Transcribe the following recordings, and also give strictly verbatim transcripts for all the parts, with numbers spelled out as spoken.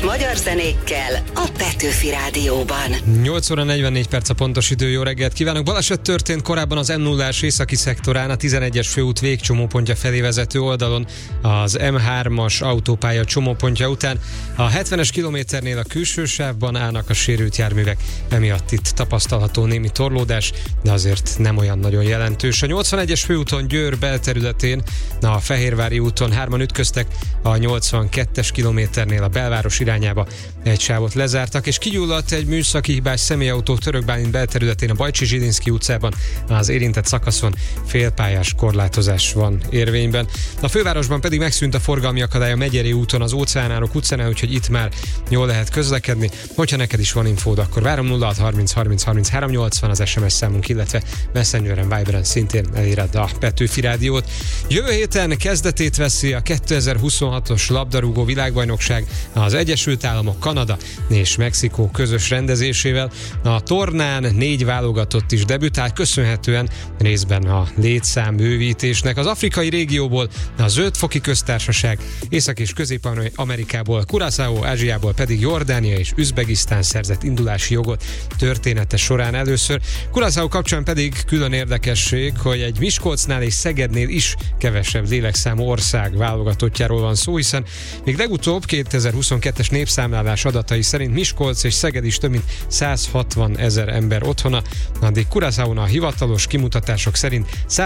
és magyar zenékkel a Petőfi Rádióban. nyolc óra negyvennégy perc a pontos idő, jó reggelt kívánok! Baleset történt korábban az em nullás északi szektorán, a tizenegyes főút végcsomópontja felé vezető oldalon, az em hármas autópálya csomópontja után. A hetvenes kilométernél a külső sávban állnak a sérült járművek, emiatt itt tapasztalható némi torlódás, de azért nem olyan nagyon jelentős. A nyolcvanegyes főúton Győr belterületén, a Fehérvári úton hárman ütköztek, a nyolcvankettes kilométernél a belváros irányába egy sávot lezártak, és kigyulladt egy műszaki hibás személyautó Törökbálint belterületén a Bajcsi-Zsilinszky utcában, az érintett szakaszon félpályás korlátozás van érvényben. A fővárosban pedig megszűnt a forgalmi akadály a Megyeri úton, az Óceánárok utcánál, úgyhogy itt már jól lehet közlekedni. Hogyha neked is van infód, akkor várom. Nulla hat harminc harminc harminchárom nyolcvan az es em es számunk, illetve Messengeren, Viberen szintén eléred a Petőfi Rádiót. Jövő héten kezdetét veszi a kétezer-huszonhatos labdarúgó világbajnokság az Egyesült Államok, Kanada és Mexikó közös rendezésével. A tornán négy válogatott is debütál, köszönhetően részben a létszám bővítésnek. Az afrikai régióból a Zöld-foki köztársaság, Észak- és Közép-Amerikából Curaçao, Ázsiából pedig Jordánia és Üzbegisztán szerzett indulási jogot története során először. Curaçao kapcsán pedig külön érdekesség, hogy egy Miskolcnál és Szegednél is kevesebb lélekszámú ország válogatottjáról van szó, hiszen még legutóbb kétezer-huszonkettes népszámlálás adatai szerint Miskolc és Szeged is több mint százhatvan ezer ember otthona, addig Curaçaón a hivatalos kimutatások szerint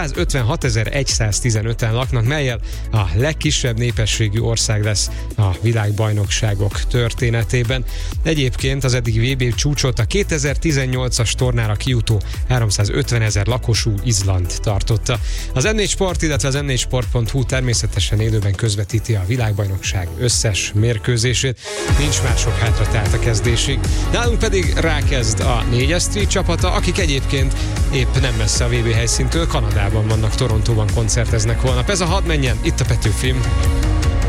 százötvenhatezer-száztizenöten laknak, mellyel a legkisebb népességű ország lesz a világbajnokságok történetében. Egyébként az eddig vé bé csúcsot a kétezer-tizennyolcas tornára kijutó háromszázötven ezer lakosú Izland tartotta. Az em négy Sport, illetve az em négy sport pont hu természetesen élőben közvetíti a világbajnokság összes mérkőzését. Nincs már sok hátra tehát a kezdésig. Nálunk pedig rákezd a négyes Street csapata, akik egyébként épp nem messze a vé bé helyszíntől, Kanadában vannak, Torontóban koncerteznek holnap. Ez a Hadd menjen, itt a Petőfi.